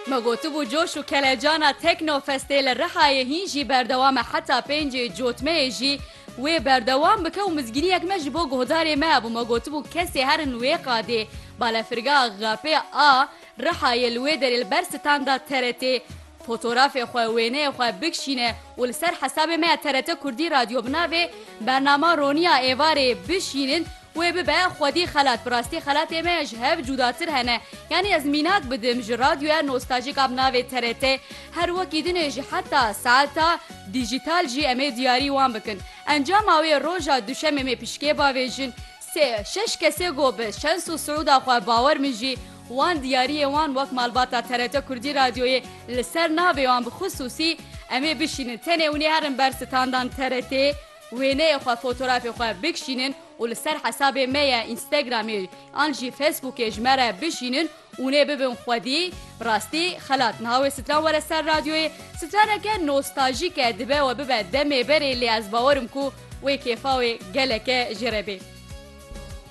مگوتبو جوش و کلجانا تکنو فستیل رحای هین جی بردوام حتی پنج جوتمه جی و بردوام بکه و مزگینی یک مج بو گهدار ما ابو مگوتبو کسی هرن وی قاده بالا فرقا غاپه رحای الوی در البرستان دا ترته فوتوغراف خواه وینه خواه بکشینه و لسر حساب ما ترته کردی رادیو بناوه برنامه رونیا ایواره بشینن و ببه خودی خلات براستی خلات ایمش هف جوداتر هنه یعنی از مینات بدم ج رادیو نوستالژیک ابناوه ترته هر وکی دنج حتی ساعتا دیجیتال جی امی دیاری وان بکن انجام اوی روژا دوشم می پیشکه باویجن سه شش کسی گو به شنس و سعودا خواه باور میجی وان دیاری وان وک مالباتا ترته کردی رادیوی لسر ناوی وان بخصوصی امی بشینن تنه اونی هرن برستاندان ترته وینه خواه فوتوغراف خواه بکشینن و لسر حساب میا اینستاگرامی آنجی فیسبوک اجمره بشینن اونه ببین خودی براستی خلات نهاوی ستران وره سر رادیوی سترانه که نوستالژیک دبه و ببه دمه بره لی از باورم کو وی کیفاوی گلک جربه